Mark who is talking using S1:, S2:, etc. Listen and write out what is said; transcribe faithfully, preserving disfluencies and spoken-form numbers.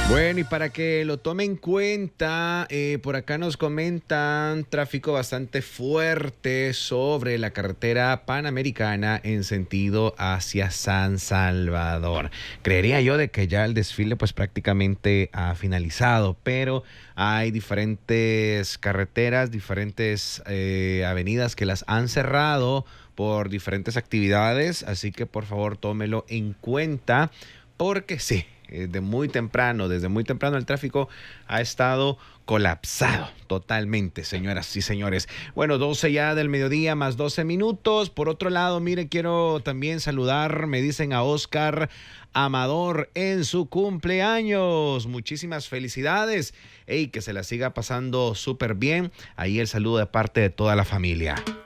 S1: Bueno, y para que lo tome en cuenta, eh, por acá nos comentan tráfico bastante fuerte sobre la carretera panamericana en sentido hacia San Salvador. Creería yo de que ya el desfile pues prácticamente ha finalizado, pero hay diferentes carreteras, diferentes eh, avenidas que las han cerrado por diferentes actividades, así que por favor tómelo en cuenta porque sí. De muy temprano, desde muy temprano el tráfico ha estado colapsado totalmente, señoras y señores. Bueno, doce ya del mediodía más doce minutos. Por otro lado, mire, quiero también saludar, me dicen a Oscar Amador en su cumpleaños. Muchísimas felicidades. Ey, que se la siga pasando súper bien. Ahí el saludo de parte de toda la familia.